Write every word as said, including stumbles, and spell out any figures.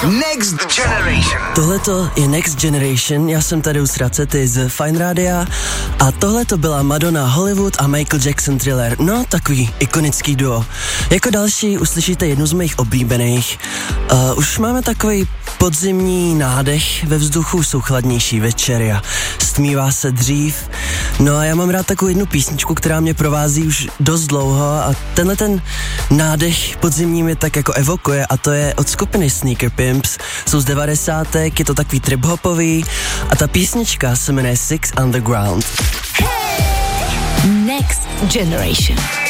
Next Generation. Tohleto je Next Generation, já jsem tady u Sracety z Fine Rádia a tohleto byla Madonna Hollywood a Michael Jackson Thriller, no takový ikonický duo. Jako další uslyšíte jednu z mých oblíbených. Uh, už máme takový podzimní nádech, ve vzduchu jsou chladnější večery a stmívá se dřív. No a já mám rád takovou jednu písničku, která mě provází už dost dlouho a tenhle ten nádech podzimní mě tak jako evokuje a to je od skupiny Sneaker Pimps. Jsou z devadesátek, je to takový trip-hopový a ta písnička se jmenuje Six Underground. Next Generation.